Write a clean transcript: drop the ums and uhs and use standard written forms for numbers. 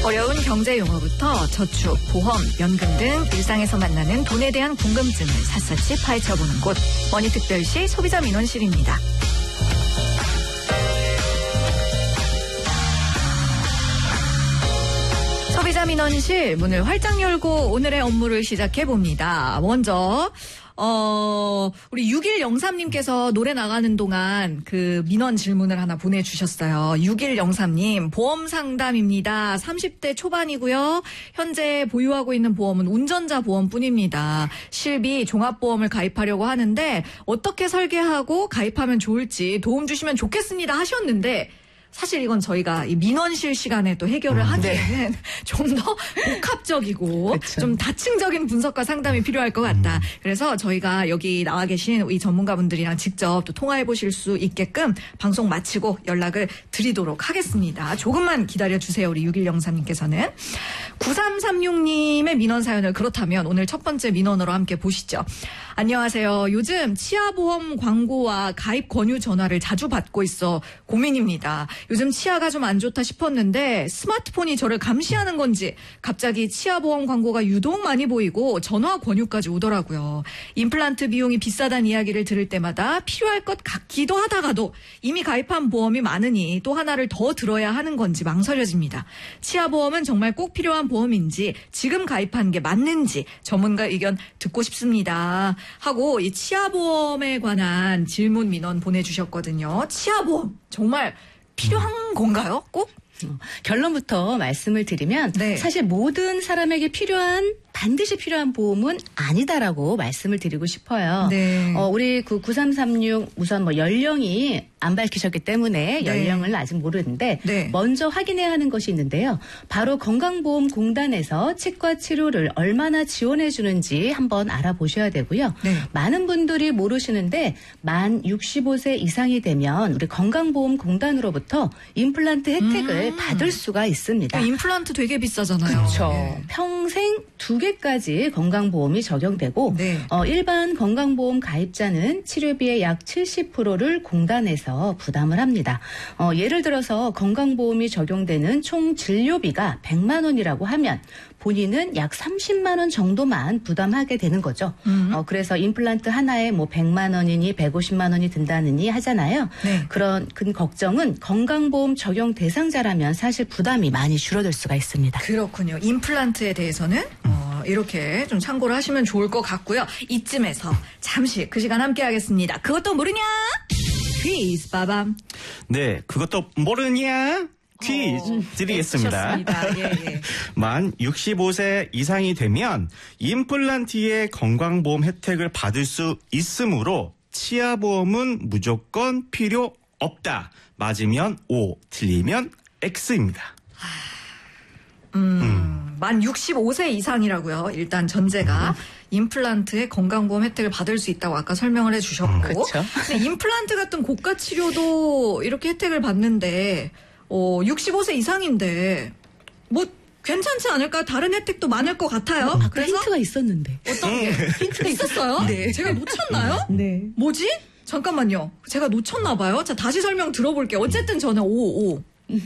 어려운 경제 용어부터 저축, 보험, 연금 등 일상에서 만나는 돈에 대한 궁금증을 샅샅이 파헤쳐보는 곳 머니특별시 소비자민원실입니다. 소비자민원실 문을 활짝 열고 오늘의 업무를 시작해봅니다. 먼저 우리 6103님께서 노래 나가는 동안 그 민원 질문을 하나 보내주셨어요. 6103님, 보험 상담입니다. 30대 초반이고요. 현재 보유하고 있는 보험은 운전자 보험뿐입니다. 실비 종합보험을 가입하려고 하는데 어떻게 설계하고 가입하면 좋을지 도움 주시면 좋겠습니다 하셨는데 사실 이건 저희가 이 민원실 시간에 또 해결을 하기에는 좀 더 복합적이고 그렇죠. 좀 다층적인 분석과 상담이 필요할 것 같다. 그래서 저희가 여기 나와 계신 이 전문가분들이랑 직접 또 통화해 보실 수 있게끔 방송 마치고 연락을 드리도록 하겠습니다. 조금만 기다려주세요. 우리 6103님께서는. 9336님의 민원 사연을 그렇다면 오늘 첫 번째 민원으로 함께 보시죠. 안녕하세요. 요즘 치아보험 광고와 가입 권유 전화를 자주 받고 있어 고민입니다. 요즘 치아가 좀 안 좋다 싶었는데 스마트폰이 저를 감시하는 건지 갑자기 치아보험 광고가 유독 많이 보이고 전화 권유까지 오더라고요. 임플란트 비용이 비싸다는 이야기를 들을 때마다 필요할 것 같기도 하다가도 이미 가입한 보험이 많으니 또 하나를 더 들어야 하는 건지 망설여집니다. 치아보험은 정말 꼭 필요한 보험인지 지금 가입한 게 맞는지 전문가 의견 듣고 싶습니다. 하고 이 치아보험에 관한 질문 민원 보내주셨거든요. 치아보험 정말 필요한 건가요? 꼭? 결론부터 말씀을 드리면 네. 사실 모든 사람에게 반드시 필요한 보험은 아니다라고 말씀을 드리고 싶어요. 네. 우리 그 9336 우선 연령이 안 밝히셨기 때문에 네. 연령을 아직 모르는데 네. 먼저 확인해야 하는 것이 있는데요. 바로 건강보험공단에서 치과 치료를 얼마나 지원해 주는지 한번 알아보셔야 되고요. 네. 많은 분들이 모르시는데 만 65세 이상이 되면 우리 건강보험공단으로부터 임플란트 혜택을 받을 수가 있습니다. 임플란트 되게 비싸잖아요. 그렇죠. 네. 평생 2개까지 건강보험이 적용되고 네. 일반 건강보험 가입자는 치료비의 약 70%를 공단에서 부담을 합니다. 예를 들어서 건강보험이 적용되는 총 진료비가 100만 원이라고 하면 본인은 약 30만 원 정도만 부담하게 되는 거죠. 그래서 임플란트 하나에 100만 원이니 150만 원이 든다느니 하잖아요. 네. 그런 걱정은 건강보험 적용 대상자라면 사실 부담이 많이 줄어들 수가 있습니다. 그렇군요. 임플란트에 대해서는 이렇게 좀 참고를 하시면 좋을 것 같고요. 이쯤에서 잠시 그 시간 함께 하겠습니다. 그것도 모르냐? 퀴즈 빠밤. 네, 그것도 모르냐? 퀴즈 드리겠습니다. 좋습니다. 예. 만 65세 이상이 되면 임플란트의 건강보험 혜택을 받을 수 있으므로 치아보험은 무조건 필요 없다. 맞으면 O, 틀리면 X입니다. 만 65세 이상이라고요. 일단 전제가 임플란트의 건강보험 혜택을 받을 수 있다고 아까 설명을 해주셨고. 그렇죠. 근데 임플란트 같은 고가 치료도 이렇게 혜택을 받는데 65세 이상인데 뭐 괜찮지 않을까? 다른 혜택도 많을 것 같아요. 아까 그래서 힌트가 있었는데. 어떤 게 힌트가 있었어요? 네. 제가 놓쳤나요? 네. 뭐지? 잠깐만요. 제가 놓쳤나 봐요. 자, 다시 설명 들어볼게요. 어쨌든 저는 5.